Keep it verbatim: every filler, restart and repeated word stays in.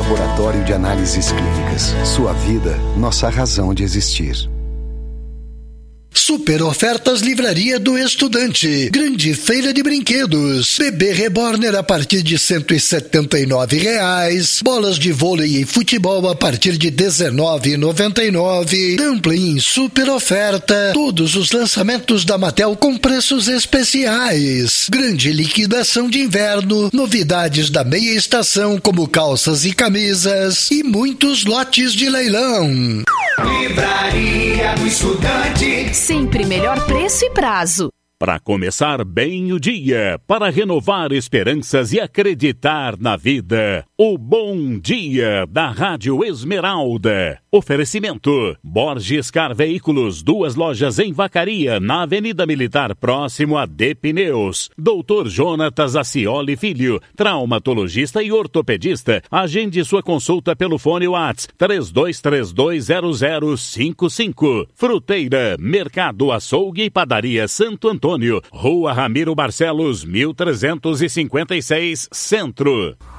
Laboratório de Análises Clínicas. Sua vida, nossa razão de existir. Super ofertas Livraria do Estudante. Grande feira de brinquedos. Bebê Reborn a partir de cento e setenta e nove reais. Bolas de vôlei e futebol a partir de dezenove reais e noventa e nove centavos. Dumpling super oferta. Todos os lançamentos da Mattel com preços especiais. Grande liquidação de inverno. Novidades da meia estação como calças e camisas. E muitos lotes de leilão. Livraria do Estudante. Sempre melhor preço e prazo. Para começar bem o dia, para renovar esperanças e acreditar na vida. O Bom Dia da Rádio Esmeralda. Oferecimento: Borges Car Veículos, duas lojas em Vacaria, na Avenida Militar, próximo a D Pneus. doutor Jonatas Acioli Filho, traumatologista e ortopedista. Agende sua consulta pelo fone WhatsApp três dois três dois zero zero cinco cinco. Fruteira, Mercado Açougue e Padaria Santo Antônio, Rua Ramiro Barcelos, mil trezentos e cinquenta e seis, Centro.